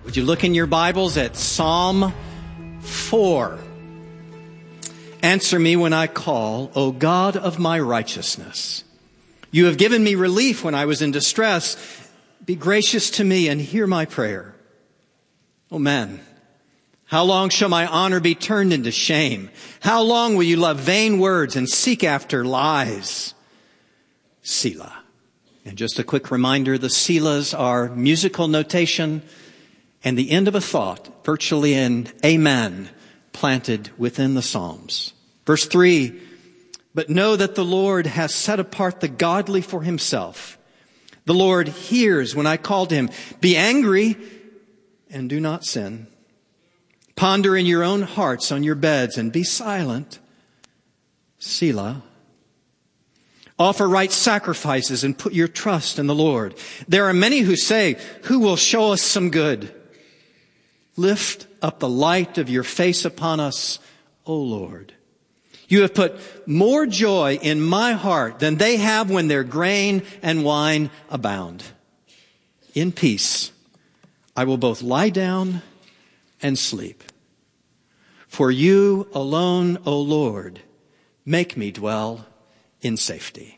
Would you look in your Bibles at Psalm 4? Answer me when I call, O God of my righteousness. You have given me relief when I was in distress. Be gracious to me and hear my prayer. O men, how long shall my honor be turned into shame? How long will you love vain words and seek after lies? Selah. And just a quick reminder, the Selahs are musical notation and the end of a thought, virtually an amen, planted within the Psalms. Verse 3, but know that the Lord has set apart the godly for himself. The Lord hears when I call to him. Be angry and do not sin. Ponder in your own hearts on your beds and be silent. Selah. Offer right sacrifices and put your trust in the Lord. There are many who say, who will show us some good? Lift up the light of your face upon us, O Lord. You have put more joy in my heart than they have when their grain and wine abound. In peace, I will both lie down and sleep. For you alone, O Lord, make me dwell in safety.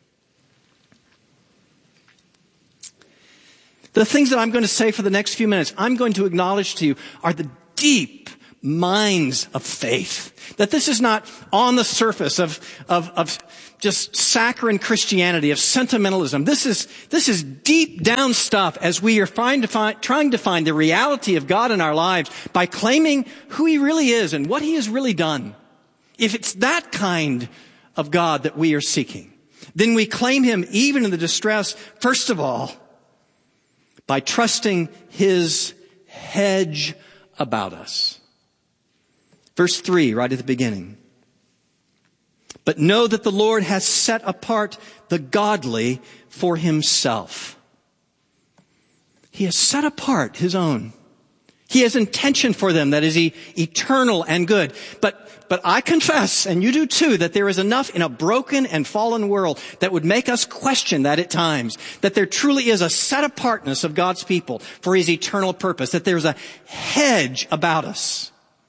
The things that I'm going to say for the next few minutes, I'm going to acknowledge to you are the deep mines of faith. That this is not on the surface of just saccharine Christianity, of sentimentalism. This is deep down stuff as we are trying to find the reality of God in our lives by claiming who he really is and what he has really done. If it's that kind of God that we are seeking, then we claim him even in the distress, first of all, by trusting his hedge about us. Verse 3, right at the beginning. But know that the Lord has set apart the godly for himself. He has set apart his own. He has intention for them that is eternal and good. But I confess, and you do too, that there is enough in a broken and fallen world that would make us question that at times. That there truly is a set apartness of God's people for his eternal purpose. That there's a hedge about us.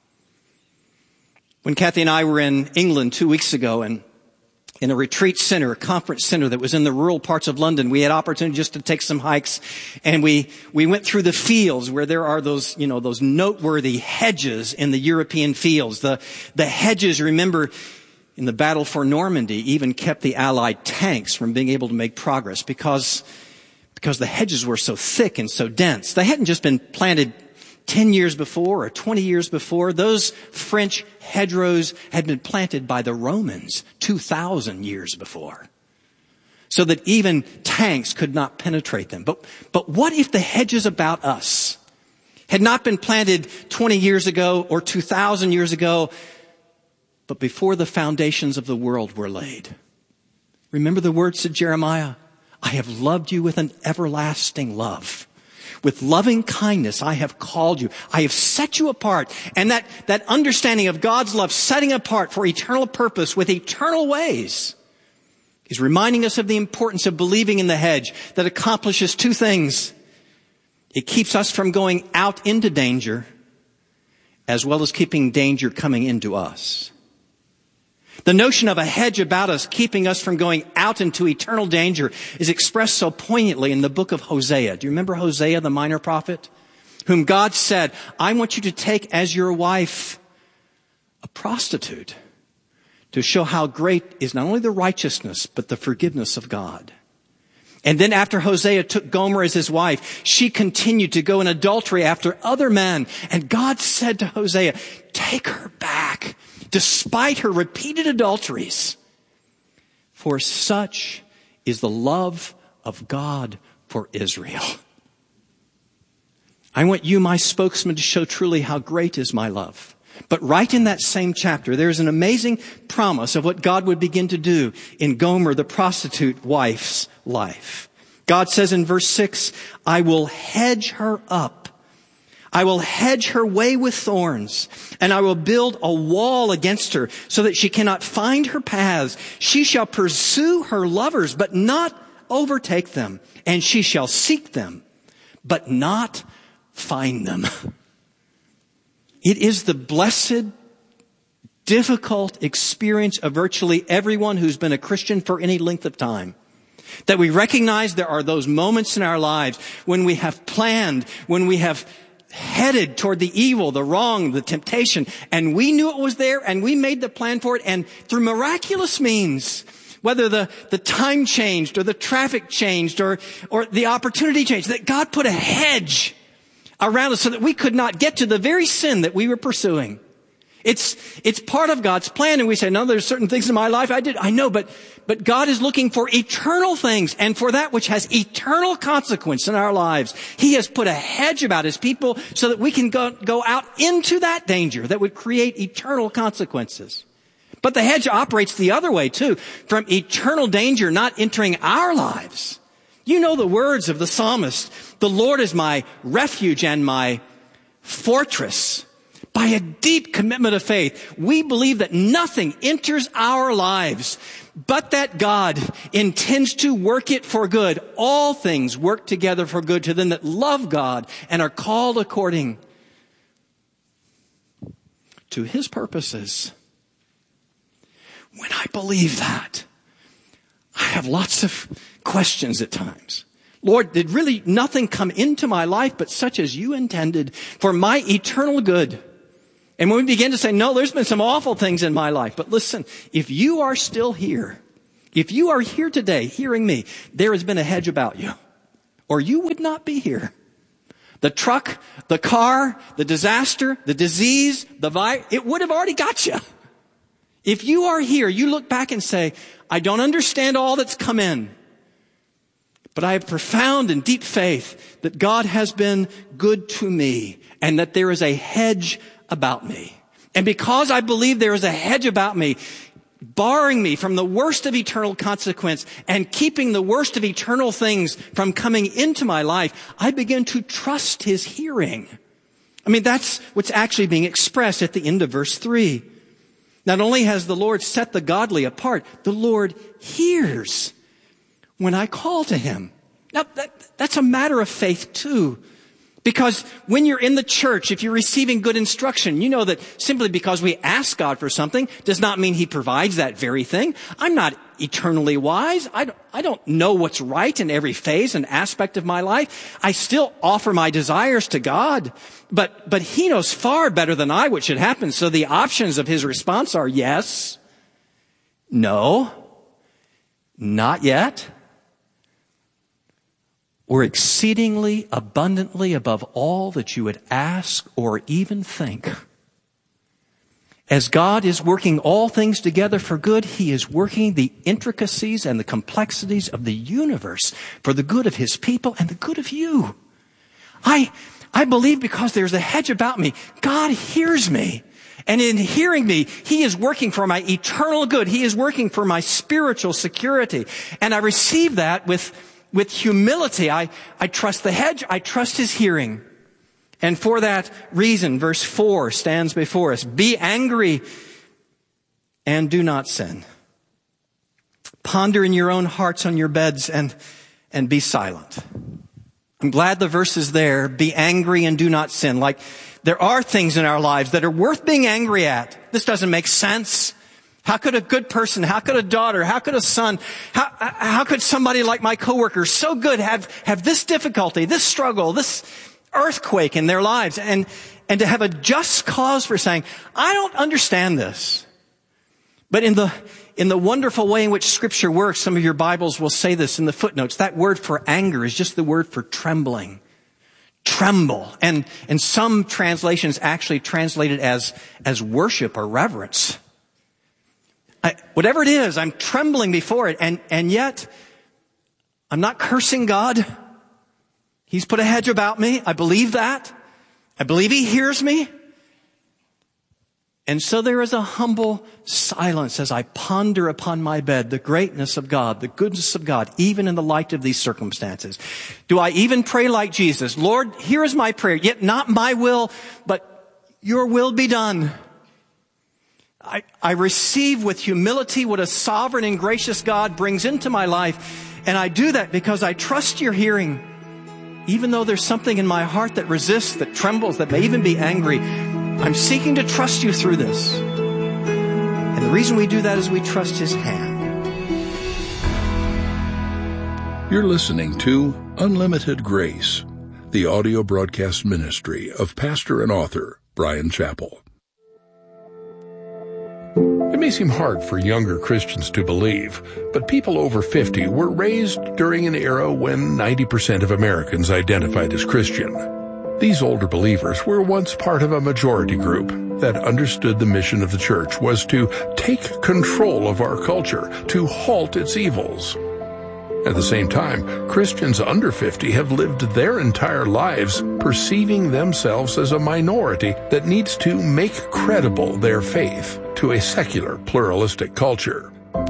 When Kathy and I were in England 2 weeks ago and in a retreat center, a conference center that was in the rural parts of London, we had opportunity just to take some hikes, and we went through the fields where there are those noteworthy hedges in the European fields. The hedges, remember, in the battle for Normandy even kept the Allied tanks from being able to make progress because the hedges were so thick and so dense. They hadn't just been planted 10 years before or 20 years before. Those French hedgerows had been planted by the Romans 2,000 years before, so that even tanks could not penetrate them. But what if the hedges about us had not been planted 20 years ago or 2,000 years ago, but before the foundations of the world were laid? Remember the words of Jeremiah, I have loved you with an everlasting love. With loving kindness, I have called you. I have set you apart. And that understanding of God's love, setting apart for eternal purpose with eternal ways, is reminding us of the importance of believing in the hedge that accomplishes two things. It keeps us from going out into danger, as well as keeping danger coming into us. The notion of a hedge about us, keeping us from going out into eternal danger, is expressed so poignantly in the book of Hosea. Do you remember Hosea, the minor prophet? Whom God said, I want you to take as your wife a prostitute to show how great is not only the righteousness, but the forgiveness of God. And then after Hosea took Gomer as his wife, she continued to go in adultery after other men. And God said to Hosea, take her back, despite her repeated adulteries. For such is the love of God for Israel. I want you, my spokesman, to show truly how great is my love. But right in that same chapter, there's an amazing promise of what God would begin to do in Gomer, the prostitute wife's life. God says in verse 6, I will hedge her up. I will hedge her way with thorns, and I will build a wall against her so that she cannot find her paths. She shall pursue her lovers, but not overtake them, and she shall seek them, but not find them. It is the blessed, difficult experience of virtually everyone who's been a Christian for any length of time, that we recognize there are those moments in our lives when we have planned, when we have headed toward the evil, the wrong, the temptation, and we knew it was there and we made the plan for it, and through miraculous means, whether the time changed or the traffic changed or the opportunity changed, that God put a hedge around us so that we could not get to the very sin that we were pursuing. It's part of God's plan, and we say, no, there's certain things in my life I know, but God is looking for eternal things, and for that which has eternal consequence in our lives. He has put a hedge about His people so that we can go out into that danger that would create eternal consequences. But the hedge operates the other way too, from eternal danger not entering our lives. You know the words of the psalmist, "The Lord is my refuge and my fortress." By a deep commitment of faith, we believe that nothing enters our lives, but that God intends to work it for good. All things work together for good to them that love God and are called according to His purposes. When I believe that, I have lots of questions at times. Lord, did really nothing come into my life but such as you intended for my eternal good? And when we begin to say, no, there's been some awful things in my life. But listen, if you are still here, if you are here today hearing me, there has been a hedge about you, or you would not be here. The truck, the car, the disaster, the disease, the virus, it would have already got you. If you are here, you look back and say, I don't understand all that's come in, but I have profound and deep faith that God has been good to me and that there is a hedge about me. And because I believe there is a hedge about me, barring me from the worst of eternal consequence and keeping the worst of eternal things from coming into my life, I begin to trust His hearing. I mean, that's what's actually being expressed at the end of verse 3. Not only has the Lord set the godly apart, the Lord hears when I call to Him. Now, that's a matter of faith too. Because when you're in the church, if you're receiving good instruction, you know that simply because we ask God for something does not mean He provides that very thing. I'm not eternally wise. I don't know what's right in every phase and aspect of my life. I still offer my desires to God, but He knows far better than I what should happen. So the options of His response are yes, no, not yet, or exceedingly abundantly above all that you would ask or even think. As God is working all things together for good, He is working the intricacies and the complexities of the universe for the good of His people and the good of you. I believe because there's a hedge about me, God hears me. And in hearing me, He is working for my eternal good. He is working for my spiritual security. And I receive that with humility. I trust the hedge. I trust His hearing. And for that reason, verse 4 stands before us. Be angry and do not sin. Ponder in your own hearts on your beds and be silent. I'm glad the verse is there. Be angry and do not sin. Like there are things in our lives that are worth being angry at. This doesn't make sense. How could a good person, how could a daughter, how could a son, how could somebody like my coworker, so good, have this difficulty, this struggle, this earthquake in their lives, and to have a just cause for saying, I don't understand this. But in the wonderful way in which Scripture works, some of your Bibles will say this in the footnotes, that word for anger is just the word for trembling. Tremble. And some translations actually translate it as worship or reverence. Whatever it is, I'm trembling before it. And yet, I'm not cursing God. He's put a hedge about me. I believe that. I believe He hears me. And so there is a humble silence as I ponder upon my bed the greatness of God, the goodness of God, even in the light of these circumstances. Do I even pray like Jesus? Lord, here is my prayer, yet not my will, but your will be done. I receive with humility what a sovereign and gracious God brings into my life. And I do that because I trust your hearing. Even though there's something in my heart that resists, that trembles, that may even be angry, I'm seeking to trust you through this. And the reason we do that is we trust his hand. You're listening to Unlimited Grace, the audio broadcast ministry of pastor and author Bryan Chapell. It may seem hard for younger Christians to believe, but people over 50 were raised during an era when 90% of Americans identified as Christian. These older believers were once part of a majority group that understood the mission of the church was to take control of our culture, to halt its evils. At the same time, Christians under 50 have lived their entire lives perceiving themselves as a minority that needs to make credible their faith to a secular, pluralistic culture.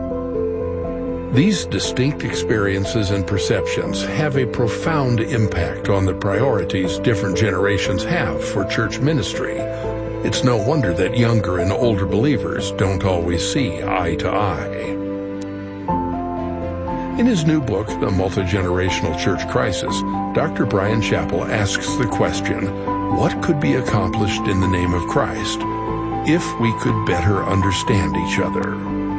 These distinct experiences and perceptions have a profound impact on the priorities different generations have for church ministry. It's no wonder that younger and older believers don't always see eye to eye. In his new book, The Multi-Generational Church Crisis, Dr. Bryan Chapell asks the question, what could be accomplished in the name of Christ if we could better understand each other?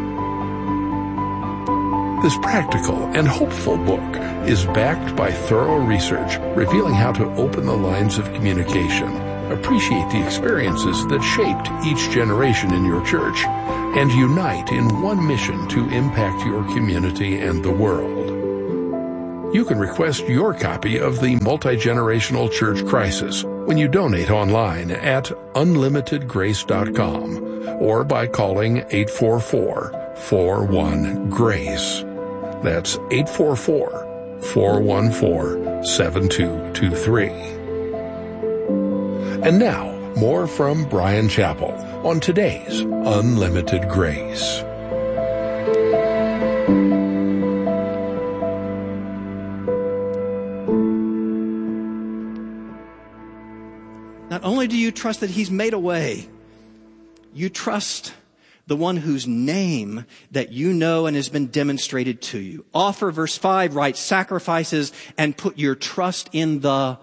This practical and hopeful book is backed by thorough research revealing how to open the lines of communication, appreciate the experiences that shaped each generation in your church, and unite in one mission to impact your community and the world. You can request your copy of The Multi-Generational Church Crisis when you donate online at unlimitedgrace.com or by calling 844-41-GRACE. That's 844-414-7223. And now, more from Bryan Chapell on today's Unlimited Grace. Not only do you trust that he's made a way, you trust the one whose name that you know and has been demonstrated to you. Offer, verse 5, right sacrifices and put your trust in the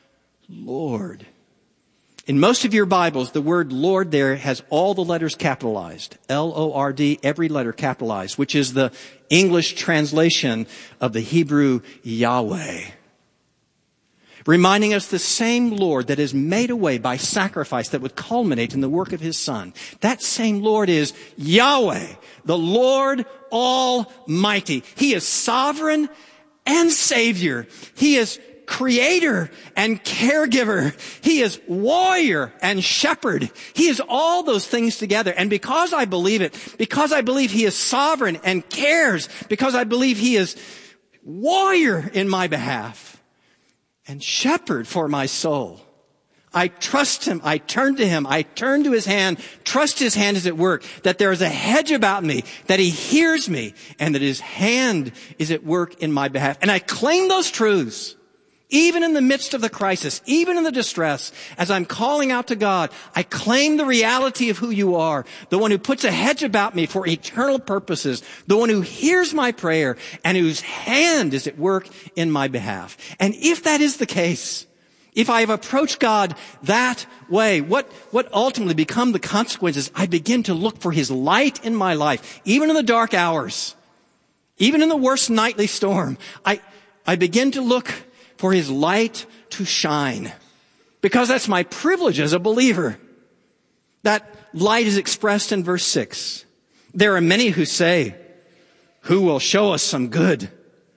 Lord. In most of your Bibles, the word Lord there has all the letters capitalized. L-O-R-D, every letter capitalized, which is the English translation of the Hebrew Yahweh. Reminding us the same Lord that is made a way by sacrifice that would culminate in the work of his Son. That same Lord is Yahweh, the Lord Almighty. He is sovereign and Savior. He is creator and caregiver. He is warrior and shepherd. He is all those things together. And because I believe it, because I believe he is sovereign and cares, because I believe he is warrior in my behalf and shepherd for my soul, I trust him. I turn to him. I turn to his hand. Trust his hand is at work. That there is a hedge about me. That he hears me. And that his hand is at work in my behalf. And I claim those truths. Even in the midst of the crisis, even in the distress, as I'm calling out to God, I claim the reality of who you are, the one who puts a hedge about me for eternal purposes, the one who hears my prayer and whose hand is at work in my behalf. And if that is the case, if I have approached God that way, what ultimately become the consequences? I begin to look for his light in my life, even in the dark hours, even in the worst nightly storm. I begin to look for his light to shine. Because that's my privilege as a believer. That light is expressed in verse 6. There are many who say, who will show us some good?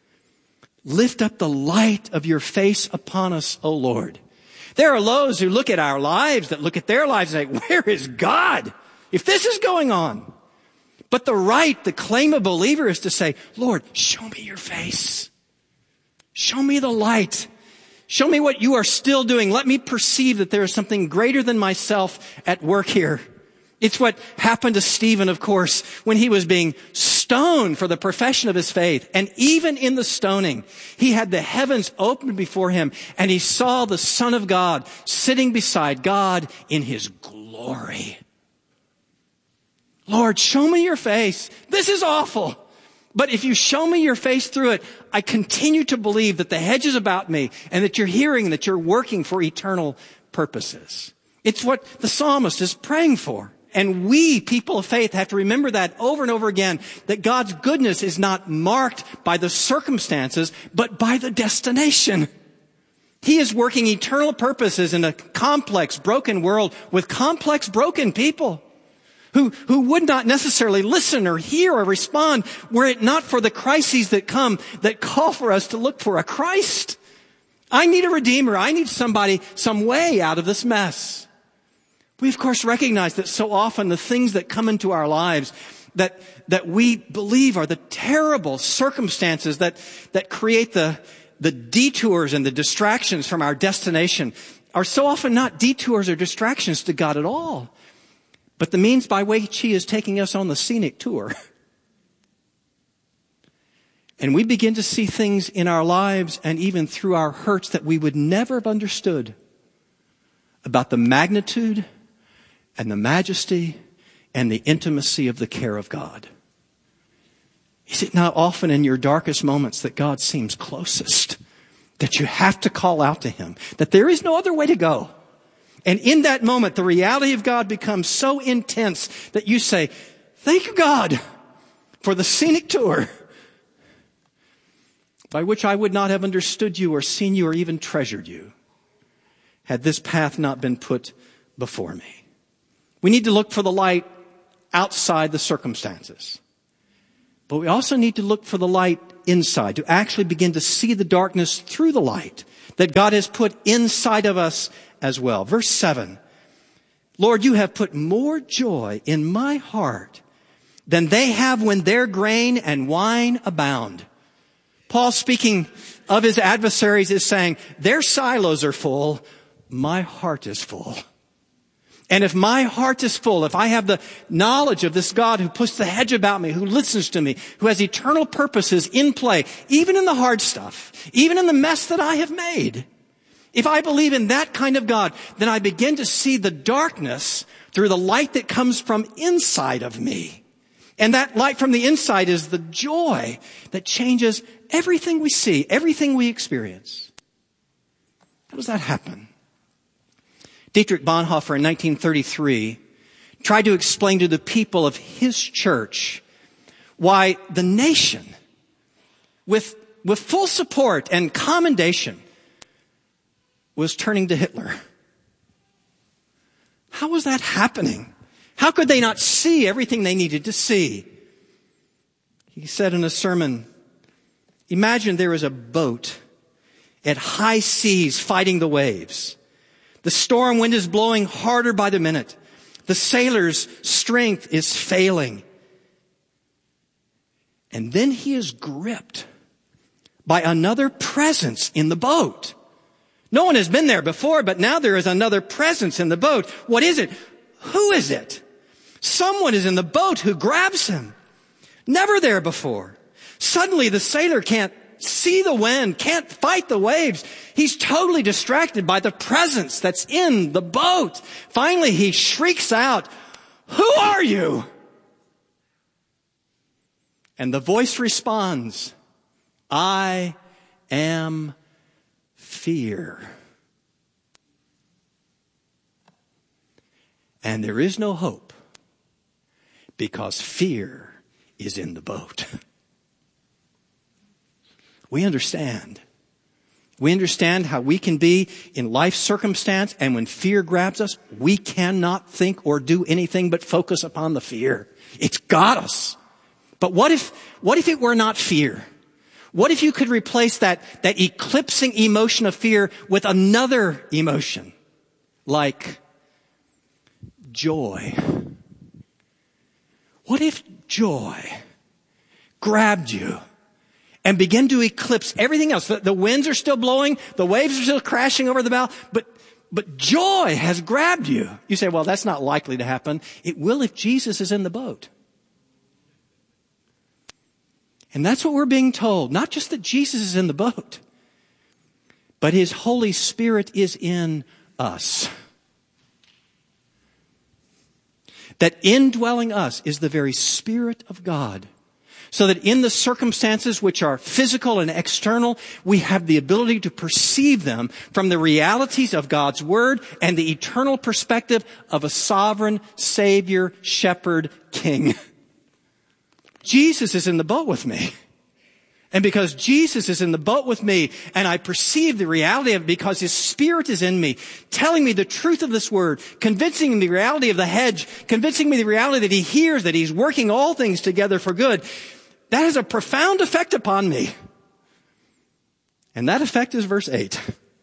Lift up the light of your face upon us, O Lord. There are those who look at our lives, that look at their lives and say, where is God? If this is going on. But the claim of a believer is to say, Lord, show me your face. Show me the light. Show me what you are still doing. Let me perceive that there is something greater than myself at work here. It's what happened to Stephen, of course, when he was being stoned for the profession of his faith. And even in the stoning, he had the heavens opened before him, and he saw the Son of God sitting beside God in his glory. Lord, show me your face. This is awful. But if you show me your face through it, I continue to believe that the hedge is about me and that you're hearing and that you're working for eternal purposes. It's what the psalmist is praying for. And we, people of faith, have to remember that over and over again, that God's goodness is not marked by the circumstances, but by the destination. He is working eternal purposes in a complex, broken world with complex, broken people who would not necessarily listen or hear or respond were it not for the crises that come that call for us to look for a Christ. I need a Redeemer. I need somebody, some way out of this mess. We, of course, recognize that so often the things that come into our lives that we believe are the terrible circumstances that create the detours and the distractions from our destination are so often not detours or distractions to God at all, but the means by which He is taking us on the scenic tour. And we begin to see things in our lives and even through our hurts that we would never have understood about the magnitude and the majesty and the intimacy of the care of God. Is it not often in your darkest moments that God seems closest, that you have to call out to Him, that there is no other way to go? And in that moment, the reality of God becomes so intense that you say, thank you, God, for the scenic tour by which I would not have understood you or seen you or even treasured you had this path not been put before me. We need to look for the light outside the circumstances. But we also need to look for the light inside, to actually begin to see the darkness through the light that God has put inside of us as well. Verse 7, Lord, you have put more joy in my heart than they have when their grain and wine abound. Paul, speaking of his adversaries, is saying, their silos are full, my heart is full. And if my heart is full, if I have the knowledge of this God who puts the hedge about me, who listens to me, who has eternal purposes in play, even in the hard stuff, even in the mess that I have made, if I believe in that kind of God, then I begin to see the darkness through the light that comes from inside of me. And that light from the inside is the joy that changes everything we see, everything we experience. How does that happen? Dietrich Bonhoeffer in 1933 tried to explain to the people of his church why the nation, with full support and commendation, was turning to Hitler. How was that happening? How could they not see everything they needed to see? He said in a sermon, imagine there is a boat at high seas fighting the waves. The storm wind is blowing harder by the minute. The sailor's strength is failing. And then he is gripped by another presence in the boat. No one has been there before, but now there is another presence in the boat. What is it? Who is it? Someone is in the boat who grabs him. Never there before. Suddenly the sailor can't see the wind, can't fight the waves. He's totally distracted by the presence that's in the boat. Finally, he shrieks out, "Who are you?" And the voice responds, "I am fear." And there is no hope because fear is in the boat. We understand. We understand how we can be in life circumstance, and when fear grabs us, we cannot think or do anything but focus upon the fear. It's got us. But what if it were not fear? What if you could replace that eclipsing emotion of fear with another emotion, like joy? What if joy grabbed you and began to eclipse everything else? The winds are still blowing, the waves are still crashing over the bow, but joy has grabbed you. You say, well, that's not likely to happen. It will if Jesus is in the boat. And that's what we're being told. Not just that Jesus is in the boat, but His Holy Spirit is in us. That indwelling us is the very Spirit of God, so that in the circumstances which are physical and external, we have the ability to perceive them from the realities of God's Word and the eternal perspective of a sovereign Savior, Shepherd, King. Jesus is in the boat with me. And because Jesus is in the boat with me, and I perceive the reality of it because His Spirit is in me, telling me the truth of this Word, convincing me the reality of the hedge, convincing me the reality that He hears, that He's working all things together for good, that has a profound effect upon me. And that effect is verse 8.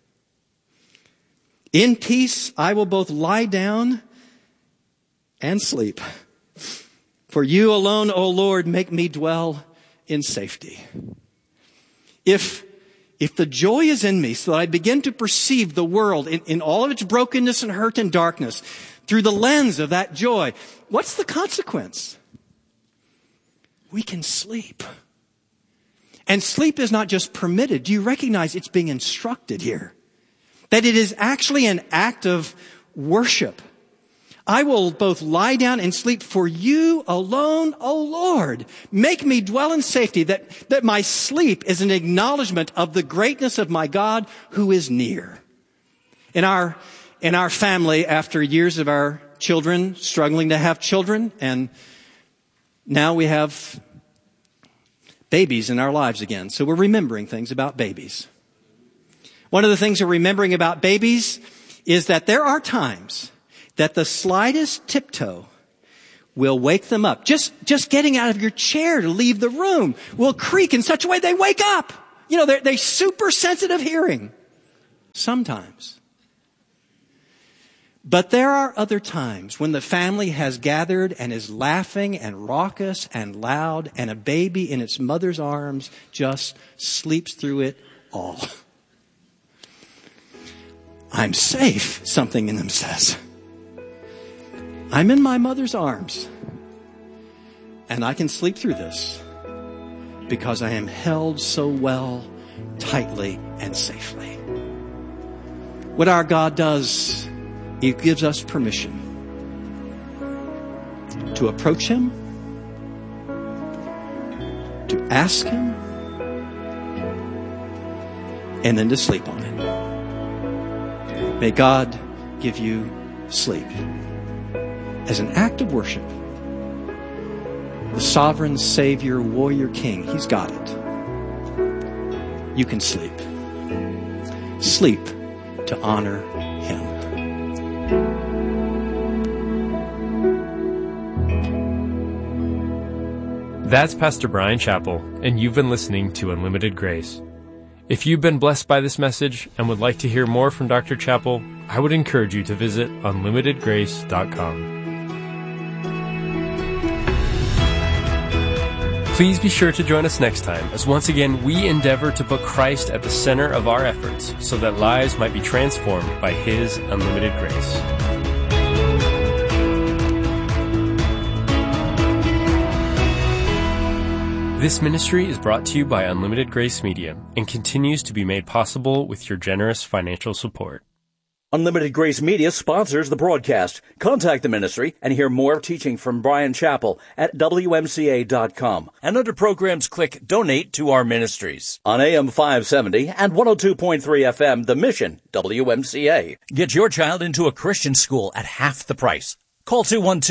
In peace I will both lie down and sleep. For you alone, O Lord, make me dwell in safety. If the joy is in me so that I begin to perceive the world in all of its brokenness and hurt and darkness through the lens of that joy, what's the consequence? We can sleep. And sleep is not just permitted. Do you recognize it's being instructed here? That it is actually an act of worship. I will both lie down and sleep, for you alone, O Lord. Make me dwell in safety, that my sleep is an acknowledgement of the greatness of my God who is near. In our family, after years of our children struggling to have children, and now we have babies in our lives again. So we're remembering things about babies. One of the things we're remembering about babies is that there are times that the slightest tiptoe will wake them up. Just getting out of your chair to leave the room will creak in such a way they wake up. You know, they're super sensitive hearing. Sometimes. But there are other times when the family has gathered and is laughing and raucous and loud, and a baby in its mother's arms just sleeps through it all. I'm safe, something in them says. I'm in my mother's arms, and I can sleep through this because I am held so well, tightly, and safely. What our God does, He gives us permission to approach Him, to ask Him, and then to sleep on it. May God give you sleep. As an act of worship, the sovereign Savior, warrior King, He's got it. You can sleep. Sleep to honor Him. That's Pastor Brian Chappell, and you've been listening to Unlimited Grace. If you've been blessed by this message and would like to hear more from Dr. Chappell, I would encourage you to visit unlimitedgrace.com. Please be sure to join us next time, as once again we endeavor to put Christ at the center of our efforts so that lives might be transformed by His unlimited grace. This ministry is brought to you by Unlimited Grace Media and continues to be made possible with your generous financial support. Unlimited Grace Media sponsors the broadcast. Contact the ministry and hear more teaching from Brian Chappell at WMCA.com. And under programs, click Donate to Our Ministries. On AM 570 and 102.3 FM, The Mission, WMCA. Get your child into a Christian school at half the price. Call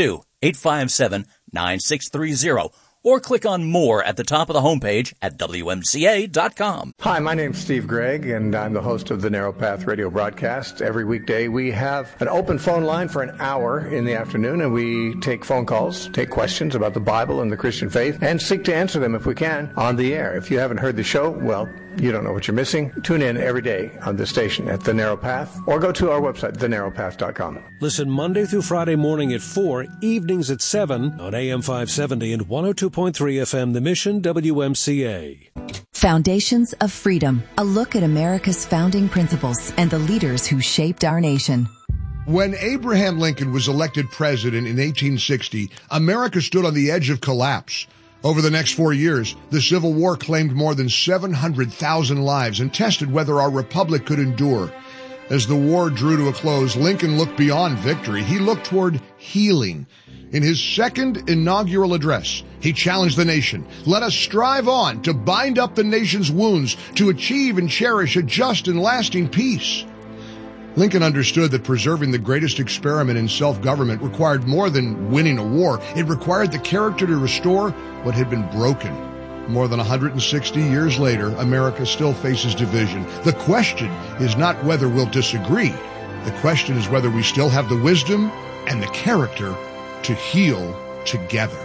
212-857-9630. Or click on More at the top of the homepage at WMCA.com. Hi, my name's Steve Gregg, and I'm the host of the Narrow Path radio broadcast. Every weekday we have an open phone line for an hour in the afternoon, and we take phone calls, take questions about the Bible and the Christian faith, and seek to answer them if we can on the air. If you haven't heard the show, well, you don't know what you're missing. Tune in every day on this station at The Narrow Path, or go to our website, thenarrowpath.com. Listen Monday through Friday morning at 4, evenings at 7 on AM 570 and 102.3 FM, The Mission, WMCA. Foundations of Freedom, a look at America's founding principles and the leaders who shaped our nation. When Abraham Lincoln was elected president in 1860, America stood on the edge of collapse. Over the next 4 years, the Civil War claimed more than 700,000 lives and tested whether our republic could endure. As the war drew to a close, Lincoln looked beyond victory. He looked toward healing. In his second inaugural address, he challenged the nation. Let us strive on to bind up the nation's wounds, to achieve and cherish a just and lasting peace. Lincoln understood that preserving the greatest experiment in self-government required more than winning a war. It required the character to restore what had been broken. More than 160 years later, America still faces division. The question is not whether we'll disagree. The question is whether we still have the wisdom and the character to heal together.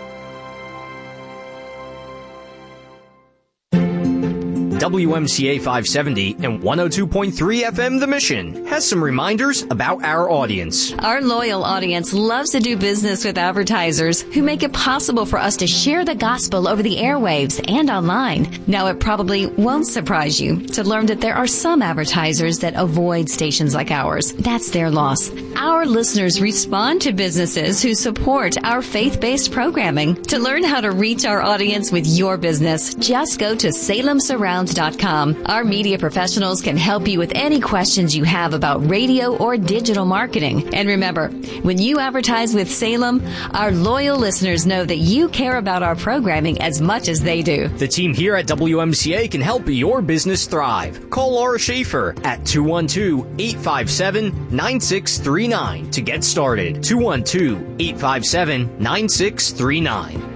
WMCA 570 and 102.3 FM The Mission has some reminders about our audience. Our loyal audience loves to do business with advertisers who make it possible for us to share the gospel over the airwaves and online. Now, it probably won't surprise you to learn that there are some advertisers that avoid stations like ours. That's their loss. Our listeners respond to businesses who support our faith-based programming. To learn how to reach our audience with your business, just go to SalemSurround.com. Our media professionals can help you with any questions you have about radio or digital marketing. And remember, when you advertise with Salem, our loyal listeners know that you care about our programming as much as they do. The team here at WMCA can help your business thrive. Call Laura Schaefer at 212-857-9639 to get started. 212-857-9639.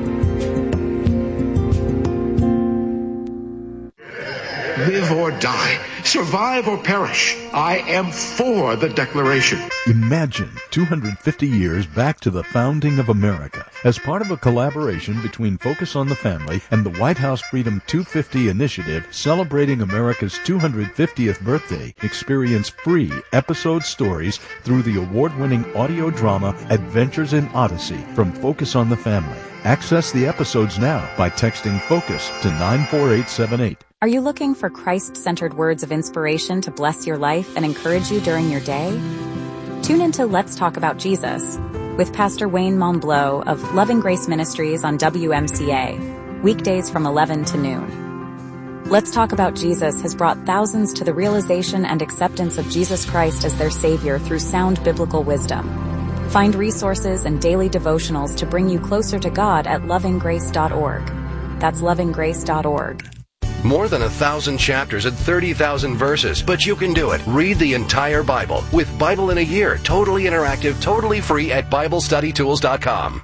Live or die, survive or perish, I am for the Declaration. Imagine 250 years back to the founding of America. As part of a collaboration between Focus on the Family and the White House Freedom 250 initiative celebrating America's 250th birthday, experience free episode stories through the award-winning audio drama Adventures in Odyssey from Focus on the Family. Access the episodes now by texting FOCUS to 94878. Are you looking for Christ-centered words of inspiration to bless your life and encourage you during your day? Tune into Let's Talk About Jesus with Pastor Wayne Monbleau of Loving Grace Ministries on WMCA, weekdays from 11 to noon. Let's Talk About Jesus has brought thousands to the realization and acceptance of Jesus Christ as their Savior through sound biblical wisdom. Find resources and daily devotionals to bring you closer to God at lovinggrace.org. That's lovinggrace.org. More than 1,000 chapters and 30,000 verses, but you can do it. Read the entire Bible with Bible in a Year, totally interactive, totally free at BibleStudyTools.com.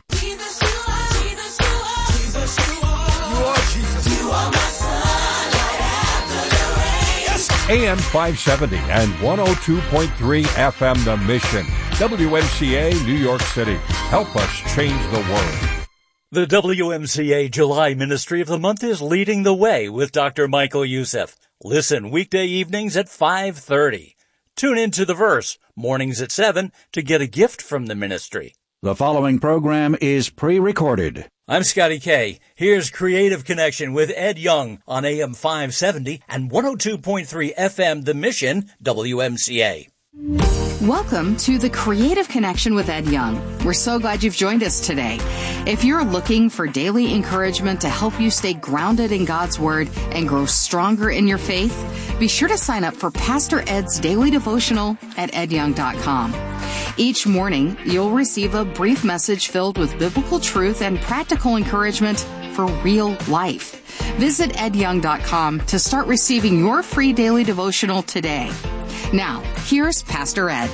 AM 570 and 102.3 FM The Mission. WMCA, New York City. Help us change the world. The WMCA July Ministry of the Month is Leading the Way with Dr. Michael Youssef. Listen weekday evenings at 5:30. Tune into The Verse, mornings at 7, to get a gift from the ministry. The following program is pre-recorded. I'm Scotty K. Here's Creative Connection with Ed Young on AM 570 and 102.3 FM The Mission, WMCA. Welcome to the Creative Connection with Ed Young. We're so glad you've joined us today. If you're looking for daily encouragement to help you stay grounded in God's Word and grow stronger in your faith, be sure to sign up for Pastor Ed's daily devotional at edyoung.com. Each morning, you'll receive a brief message filled with biblical truth and practical encouragement for real life. Visit edyoung.com to start receiving your free daily devotional today. Now, here's Pastor Ed.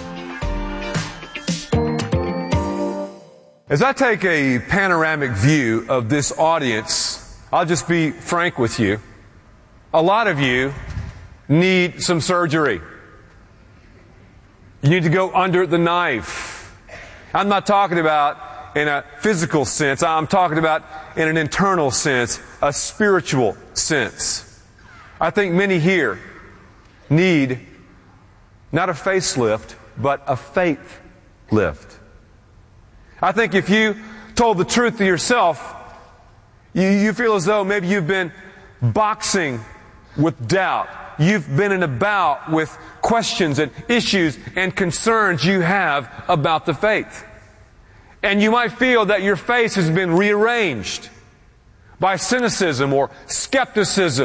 As I take a panoramic view of this audience, I'll just be frank with you. A lot of you need some surgery. You need to go under the knife. I'm not talking about in a physical sense. I'm talking about in an internal sense, a spiritual sense. I think many here need not a facelift, but a faith lift. I think if you told the truth to yourself, you feel as though maybe you've been boxing with doubt. You've been in a bout with questions and issues and concerns you have about the faith. And you might feel that your face has been rearranged by cynicism or skepticism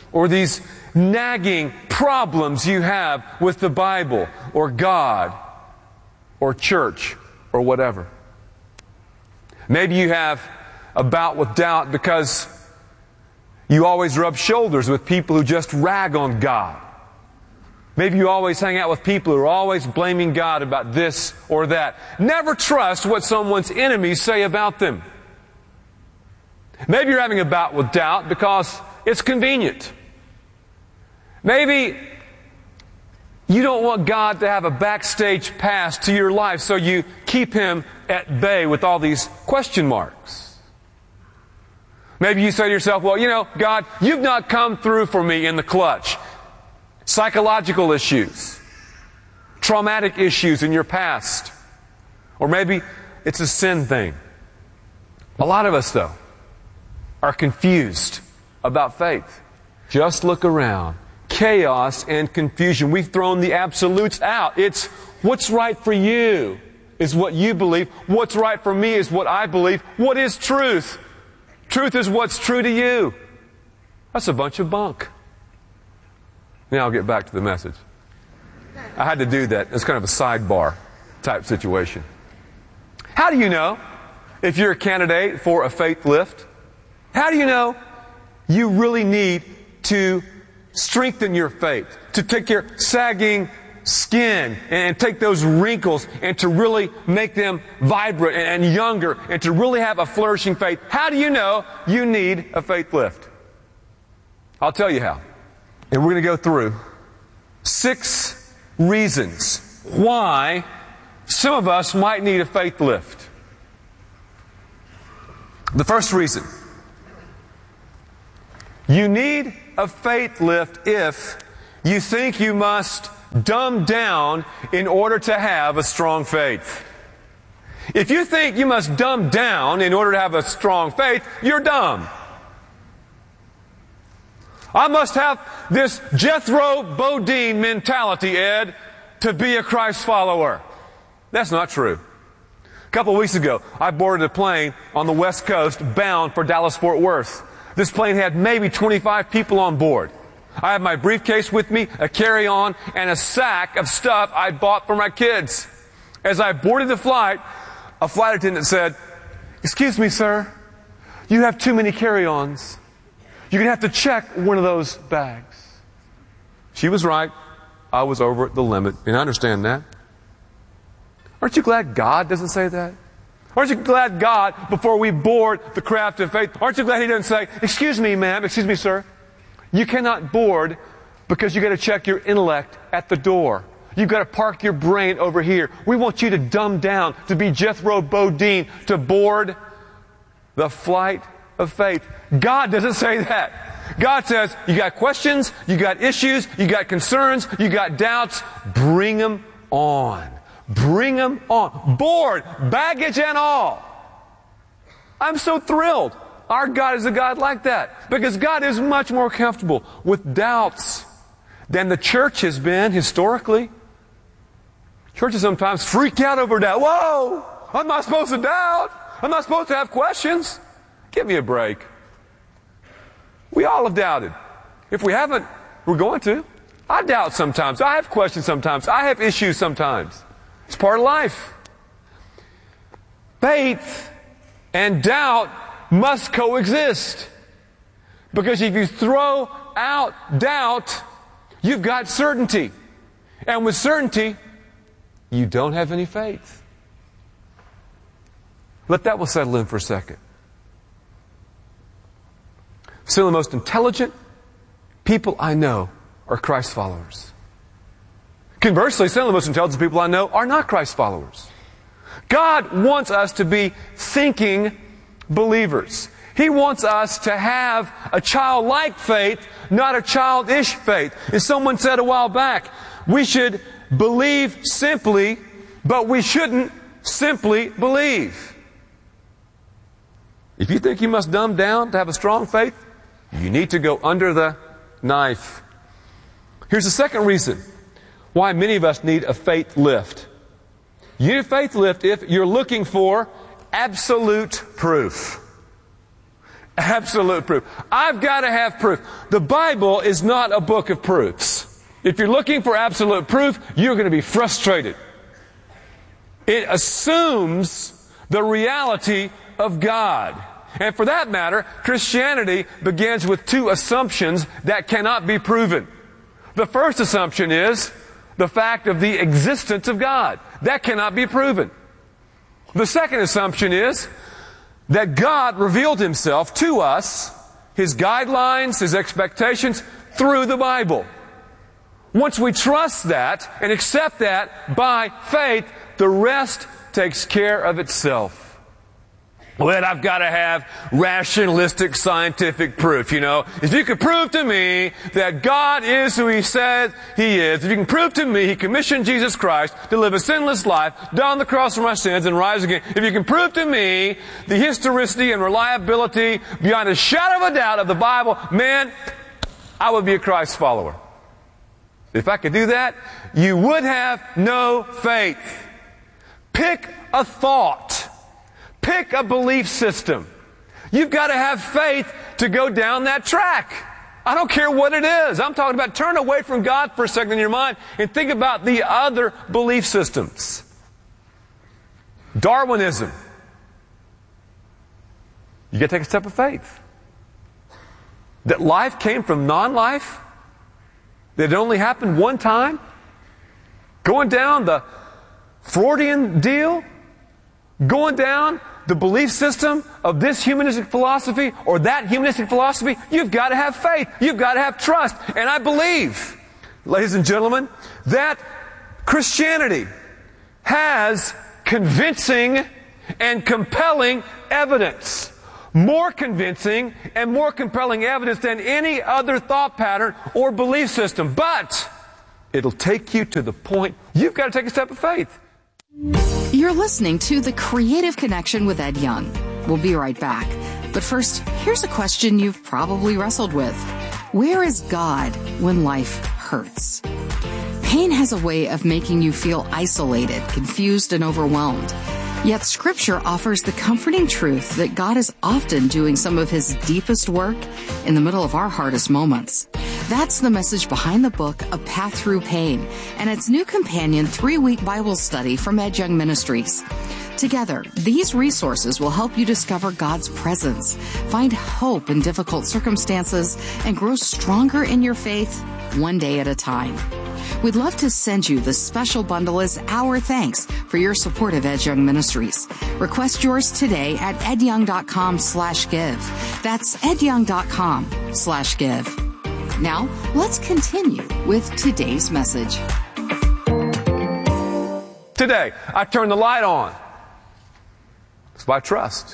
or these nagging problems you have with the Bible or God or church or whatever. Maybe you have a bout with doubt because you always rub shoulders with people who just rag on God. Maybe you always hang out with people who are always blaming God about this or that. Never trust what someone's enemies say about them. Maybe you're having a bout with doubt because it's convenient. Maybe you don't want God to have a backstage pass to your life, so you keep Him at bay with all these question marks. Maybe you say to yourself, well, God, you've not come through for me in the clutch. Psychological issues, traumatic issues in your past. Or maybe it's a sin thing. A lot of us, though, are confused about faith. Just look around. Chaos and confusion. We've thrown the absolutes out. It's what's right for you is what you believe. What's right for me is what I believe. What is truth? Truth is what's true to you. That's a bunch of bunk. Now I'll get back to the message. I had to do that. It's kind of a sidebar type situation. How do you know if you're a candidate for a faith lift? How do you know you really need to strengthen your faith, to take your sagging skin and take those wrinkles and to really make them vibrant and younger and to really have a flourishing faith? How do you know you need a faith lift? I'll tell you how. And we're going to go through 6 reasons why some of us might need a faith lift. The first reason. You need a faith lift if you think you must dumb down in order to have a strong faith. If you think you must dumb down in order to have a strong faith, you're dumb. I must have this Jethro Bodine mentality, Ed, to be a Christ follower. That's not true. A couple of weeks ago, I boarded a plane on the West Coast bound for Dallas-Fort Worth. This plane had maybe 25 people on board. I had my briefcase with me, a carry-on, and a sack of stuff I bought for my kids. As I boarded the flight, a flight attendant said, "Excuse me, sir, you have too many carry-ons. You're going to have to check one of those bags." She was right. I was over the limit, and I understand that. Aren't you glad God doesn't say that? Aren't you glad God, before we board the craft of faith, aren't you glad He doesn't say, "Excuse me, ma'am, excuse me, sir, you cannot board because you got to check your intellect at the door. You've got to park your brain over here. We want you to dumb down to be Jethro Bodine to board the flight of faith." God doesn't say that. God says, you got questions, you got issues, you got concerns, you got doubts, bring them on. Bring them on. Board, baggage and all. I'm so thrilled. Our God is a God like that. Because God is much more comfortable with doubts than the church has been historically. Churches sometimes freak out over doubt. Whoa! I'm not supposed to doubt. I'm not supposed to have questions. Give me a break. We all have doubted. If we haven't, we're going to. I doubt sometimes. I have questions sometimes. I have issues sometimes. It's part of life. Faith and doubt must coexist. Because if you throw out doubt, you've got certainty. And with certainty, you don't have any faith. Let that one settle in for a second. Some of the most intelligent people I know are Christ followers. Conversely, some of the most intelligent people I know are not Christ followers. God wants us to be thinking believers. He wants us to have a childlike faith, not a childish faith. As someone said a while back, we should believe simply, but we shouldn't simply believe. If you think you must dumb down to have a strong faith, you need to go under the knife. Here's the second reason why many of us need a faith lift. You need a faith lift if you're looking for absolute proof. absolute proof. I've got to have proof. The Bible is not a book of proofs. If you're looking for absolute proof, you're going to be frustrated. It assumes the reality of God. And for that matter, Christianity begins with two assumptions that cannot be proven. The first assumption is the fact of the existence of God. That cannot be proven. The second assumption is that God revealed Himself to us, His guidelines, His expectations, through the Bible. Once we trust that and accept that by faith, the rest takes care of itself. Well, I've got to have rationalistic scientific proof, you know. If you could prove to me that God is who He said He is, if you can prove to me He commissioned Jesus Christ to live a sinless life, die on the cross for my sins, and rise again, if you can prove to me the historicity and reliability beyond a shadow of a doubt of the Bible, man, I would be a Christ follower. If I could do that, you would have no faith. Pick a thought. Pick a belief system. You've got to have faith to go down that track. I don't care what it is. I'm talking about turn away from God for a second in your mind and think about the other belief systems. Darwinism. You got to take a step of faith. That life came from non-life. That it only happened one time. Going down the Freudian deal. Going down the belief system of this humanistic philosophy or that humanistic philosophy, you've got to have faith. You've got to have trust. And I believe, ladies and gentlemen, that Christianity has convincing and compelling evidence. More convincing and more compelling evidence than any other thought pattern or belief system. But it'll take you to the point you've got to take a step of faith. You're listening to The Creative Connection with Ed Young. We'll be right back. But first, here's a question you've probably wrestled with. Where is God when life hurts? Pain has a way of making you feel isolated, confused, and overwhelmed. Yet Scripture offers the comforting truth that God is often doing some of His deepest work in the middle of our hardest moments. That's the message behind the book, A Path Through Pain, and its new companion 3-week Bible study from Ed Young Ministries. Together, these resources will help you discover God's presence, find hope in difficult circumstances, and grow stronger in your faith one day at a time. We'd love to send you the special bundle as our thanks for your support of Ed Young Ministries. Request yours today at edyoung.com/give. That's edyoung.com/give. Now, let's continue with today's message. Today, I turned the light on. It's by trust.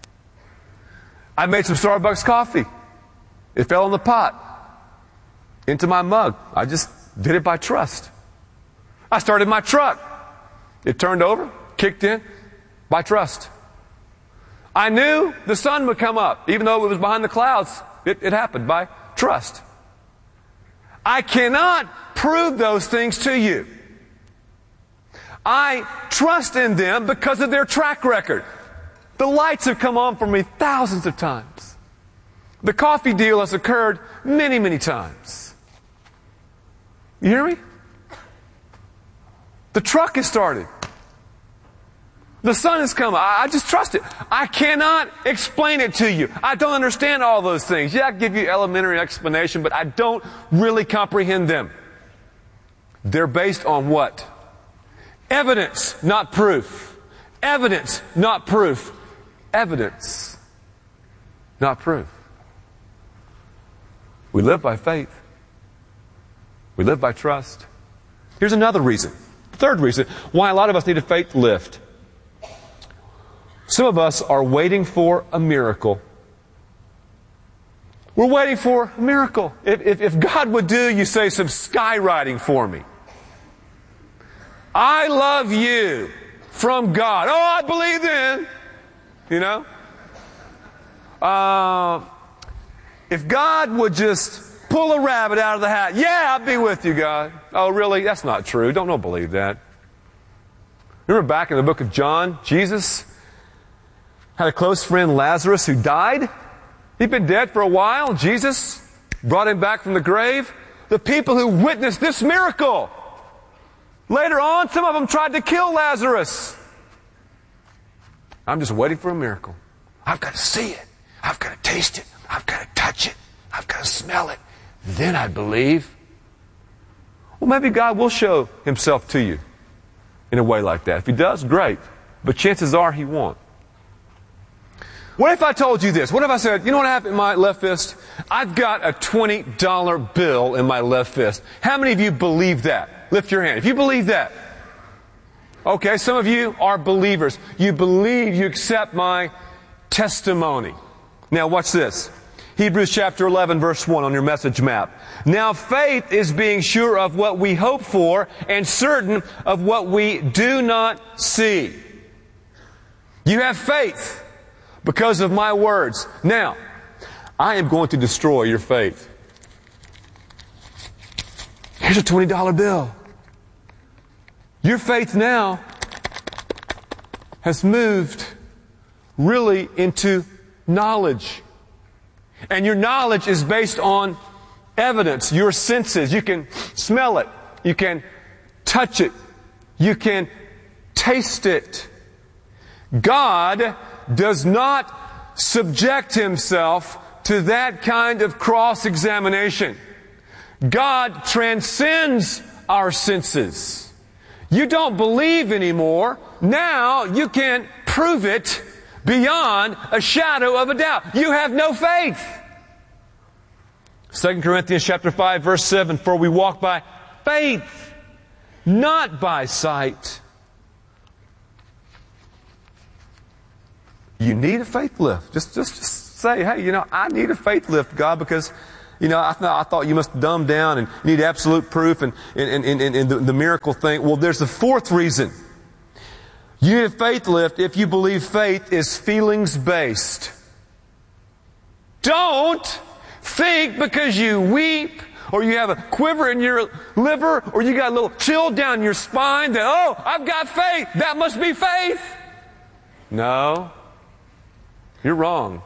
I made some Starbucks coffee. It fell in the pot, into my mug. I just did it by trust. I started my truck. It turned over, kicked in, by trust. I knew the sun would come up. Even though it was behind the clouds, it happened by trust. I cannot prove those things to you. I trust in them because of their track record. The lights have come on for me thousands of times. The coffee deal has occurred many, many times. You hear me? The truck has started. The sun has come. I just trust it. I cannot explain it to you. I don't understand all those things. Yeah, I can give you elementary explanation, but I don't really comprehend them. They're based on what? Evidence, not proof. Evidence, not proof. Evidence, not proof. We live by faith. We live by trust. Here's another reason. The third reason why a lot of us need a faith lift. Some of us are waiting for a miracle. We're waiting for a miracle. If God would do, you say, some skywriting for me. I love you from God. Oh, I believe in. You know? If God would just pull a rabbit out of the hat, yeah, I'll be with you, God. Oh, really? That's not true. Don't believe that. Remember back in the book of John, Jesus had a close friend, Lazarus, who died. He'd been dead for a while. Jesus brought him back from the grave. The people who witnessed this miracle. Later on, some of them tried to kill Lazarus. I'm just waiting for a miracle. I've got to see it. I've got to taste it. I've got to touch it. I've got to smell it. Then I believe. Well, maybe God will show himself to you in a way like that. If he does, great. But chances are he won't. What if I told you this? What if I said, you know what I have in my left fist? I've got a $20 bill in my left fist. How many of you believe that? Lift your hand. If you believe that. Okay, some of you are believers. You believe, you accept my testimony. Now watch this. Hebrews chapter 11 verse 1 on your message map. Now faith is being sure of what we hope for and certain of what we do not see. You have faith because of my words. Now, I am going to destroy your faith. Here's a $20 bill. Your faith now has moved really into knowledge. And your knowledge is based on evidence, your senses. You can smell it. You can touch it. You can taste it. God does not subject himself to that kind of cross-examination. God transcends our senses. You don't believe anymore. Now you can prove it beyond a shadow of a doubt. You have no faith. 2 Corinthians chapter 5 verse 7, for we walk by faith, not by sight. You need a faith lift. Just say, hey, I need a faith lift, God, because, I thought you must dumb down and need absolute proof and the miracle thing. Well, there's the fourth reason. You need a faith lift if you believe faith is feelings-based. Don't think because you weep or you have a quiver in your liver or you got a little chill down your spine that, oh, I've got faith. That must be faith. No. You're wrong.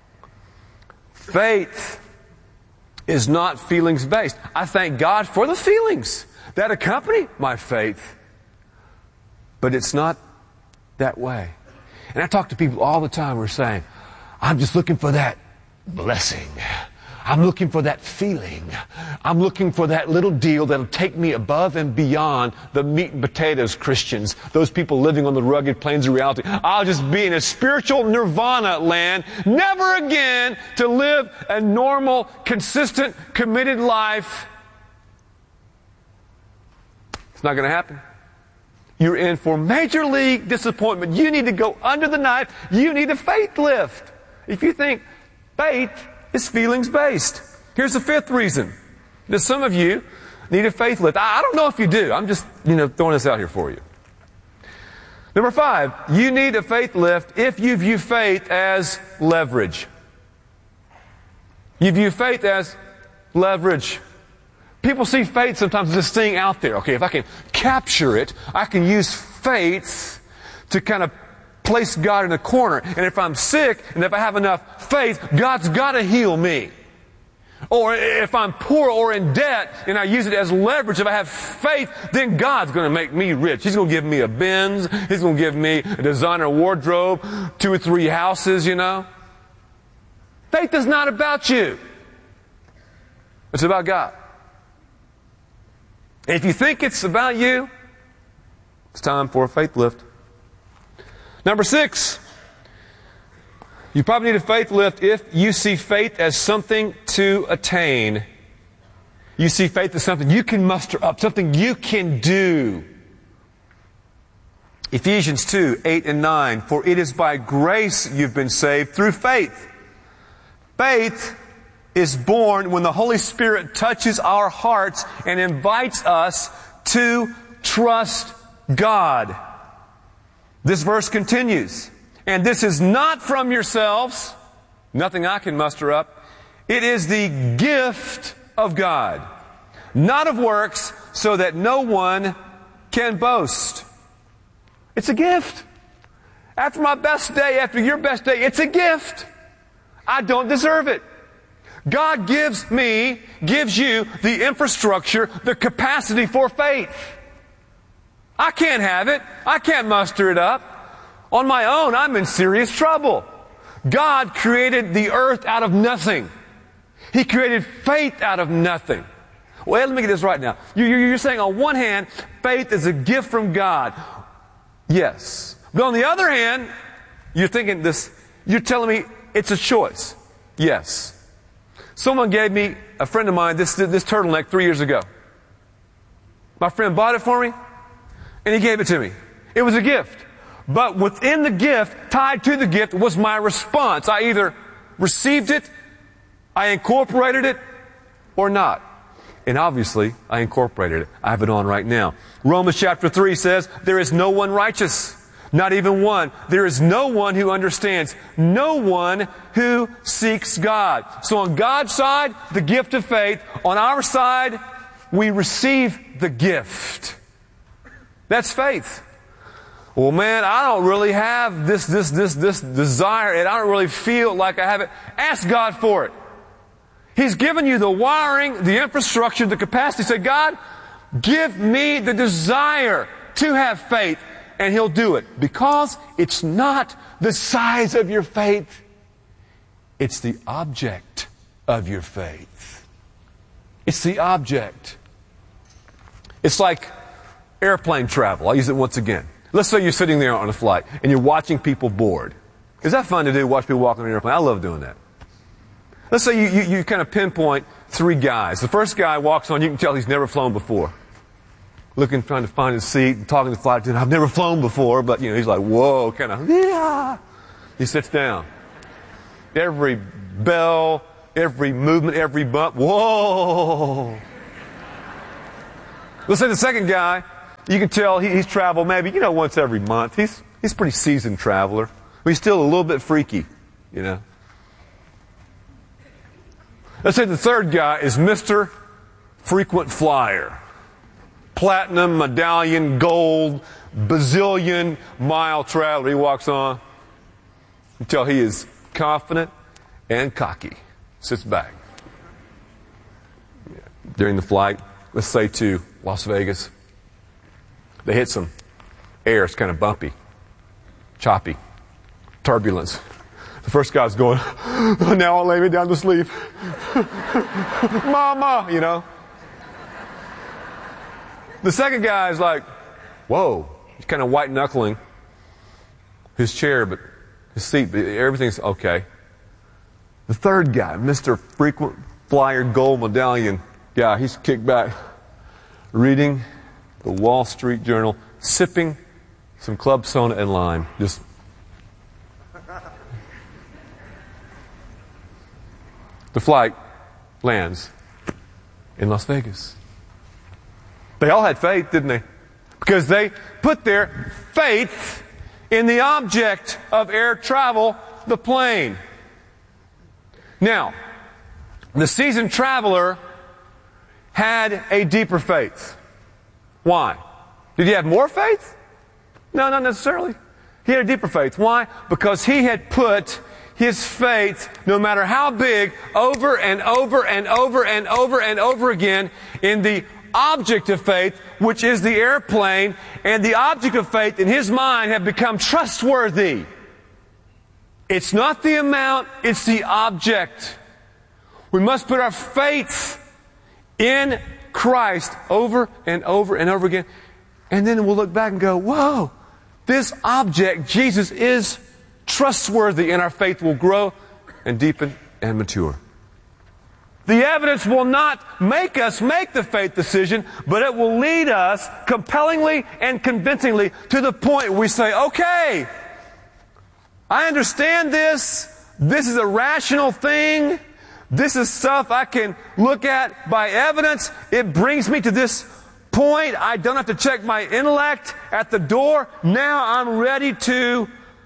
Faith is not feelings-based. I thank God for the feelings that accompany my faith. But it's not that way. And I talk to people all the time who are saying, I'm just looking for that blessing. I'm looking for that feeling. I'm looking for that little deal that'll take me above and beyond the meat and potatoes Christians, those people living on the rugged plains of reality. I'll just be in a spiritual nirvana land, never again to live a normal, consistent, committed life. It's not going to happen. You're in for major league disappointment. You need to go under the knife. You need a faith lift. If you think faith is feelings-based. Here's the fifth reason that some of you need a faith lift. I don't know if you do. I'm just, throwing this out here for you. Number 5, you need a faith lift if you view faith as leverage. You view faith as leverage. People see faith sometimes as this thing out there. Okay, if I can capture it, I can use faith to kind of place God in a corner. And if I'm sick and if I have enough faith, God's got to heal me. Or if I'm poor or in debt and I use it as leverage, if I have faith, then God's going to make me rich. He's going to give me a Benz. He's going to give me a designer wardrobe, 2 or 3 houses, Faith is not about you. It's about God. And if you think it's about you, it's time for a faith lift. Number 6, you probably need a faith lift if you see faith as something to attain. You see faith as something you can muster up, something you can do. Ephesians 2, 8 and 9, for it is by grace you've been saved through faith. Faith is born when the Holy Spirit touches our hearts and invites us to trust God. This verse continues, and this is not from yourselves, nothing I can muster up. It is the gift of God, not of works, so that no one can boast. It's a gift. After my best day, after your best day, it's a gift. I don't deserve it. God gives you the infrastructure, the capacity for faith. I can't have it. I can't muster it up. On my own, I'm in serious trouble. God created the earth out of nothing. He created faith out of nothing. Well, let me get this right now. You're saying on one hand, faith is a gift from God. Yes. But on the other hand, you're telling me it's a choice. Yes. Someone gave me, a friend of mine, this turtleneck 3 years ago. My friend bought it for me, and he gave it to me. It was a gift. But within the gift, tied to the gift, was my response. I either received it, I incorporated it, or not. And obviously, I incorporated it. I have it on right now. Romans chapter 3 says, there is no one righteous, not even one. There is no one who understands, no one who seeks God. So on God's side, the gift of faith. On our side, we receive the gift. That's faith. Well, man, I don't really have this desire, and I don't really feel like I have it. Ask God for it. He's given you the wiring, the infrastructure, the capacity. Say, God, give me the desire to have faith. And He'll do it. Because it's not the size of your faith. It's the object of your faith. It's the object. It's like airplane travel. I'll use it once again. Let's say you're sitting there on a flight and you're watching people board. Is that fun to do, watch people walk on an airplane? I love doing that. Let's say you kind of pinpoint 3 guys. The first guy walks on, you can tell he's never flown before. Trying to find his seat, and talking to the flight attendant. I've never flown before, but he's like, whoa, kind of, yeah. He sits down. Every bell, every movement, every bump, whoa. Let's say the second guy, you can tell he's traveled maybe, once every month. He's a pretty seasoned traveler. But he's still a little bit freaky, Let's say the third guy is Mr. Frequent Flyer. Platinum, medallion, gold, bazillion mile traveler. He walks on until he is confident and cocky. Sits back. During the flight, let's say to Las Vegas, they hit some air. It's kind of bumpy, choppy, turbulence. The first guy's going, now I'll lay me down to sleep. Mama, The second guy is like, whoa. He's kind of white-knuckling his chair, but his seat, but everything's okay. The third guy, Mr. Frequent Flyer Gold Medallion guy, he's kicked back, reading the Wall Street Journal, sipping some club soda and lime. The flight lands in Las Vegas. They all had faith, didn't they? Because they put their faith in the object of air travel, the plane. Now, the seasoned traveler had a deeper faith. Why? Did he have more faith? No, not necessarily. He had a deeper faith. Why? Because he had put his faith, no matter how big, over and over and over and over and over again in the object of faith, which is the airplane, and the object of faith in his mind had become trustworthy. It's not the amount, it's the object. We must put our faith in Christ over and over and over again, and then we'll look back and go, whoa, this object, Jesus, is trustworthy, and our faith will grow and deepen and mature. The evidence will not make us make the faith decision, but it will lead us compellingly and convincingly to the point where we say, okay, I understand this. This is a rational thing. This is stuff I can look at by evidence. It brings me to this point. I don't have to check my intellect at the door. Now I'm ready to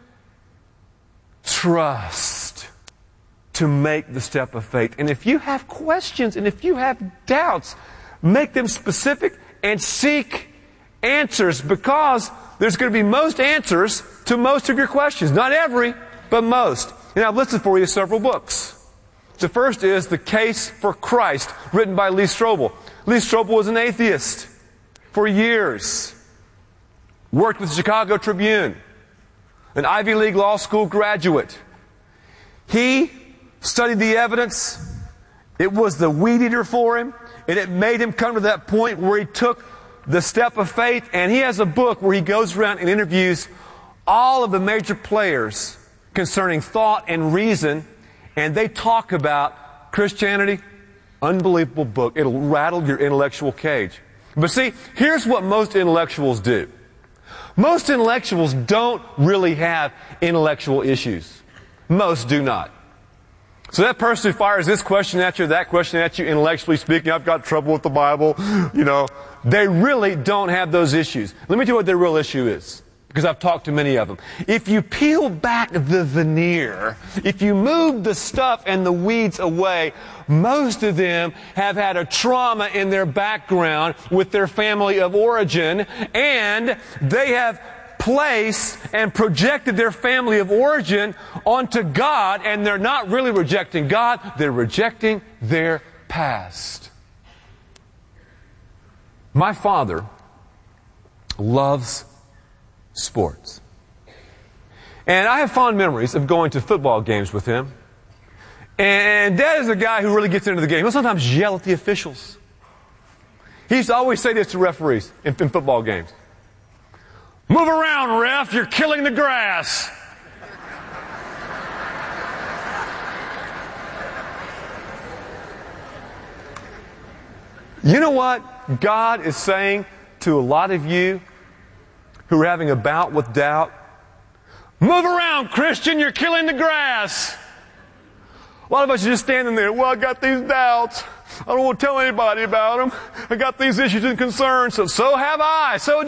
trust, to make the step of faith. And if you have questions and if you have doubts, make them specific and seek answers, because there's going to be most answers to most of your questions. Not every, but most. And I've listed for you several books. The first is The Case for Christ, written by Lee Strobel. Lee Strobel was an atheist for years. Worked with the Chicago Tribune. An Ivy League law school graduate. He studied the evidence. It was the weed eater for him. And it made him come to that point where he took the step of faith. And he has a book where he goes around and interviews all of the major players concerning thought and reason. And they talk about Christianity. Unbelievable book. It'll rattle your intellectual cage. But see, here's what most intellectuals do. Most intellectuals don't really have intellectual issues. Most do not. So that person who fires this question at you, that question at you, intellectually speaking, I've got trouble with the Bible, they really don't have those issues. Let me tell you what their real issue is, because I've talked to many of them. If you peel back the veneer, if you move the stuff and the weeds away, most of them have had a trauma in their background with their family of origin, and they have placed and projected their family of origin onto God, and they're not really rejecting God, they're rejecting their past. My father loves sports. And I have fond memories of going to football games with him. And Dad is a guy who really gets into the game. He'll sometimes yell at the officials. He used to always say this to referees in football games. Move around, ref, you're killing the grass. You know what God is saying to a lot of you who are having a bout with doubt? Move around, Christian, you're killing the grass. A lot of us are just standing there, well, I got these doubts. I don't want to tell anybody about them. I got these issues and concerns. So have I. So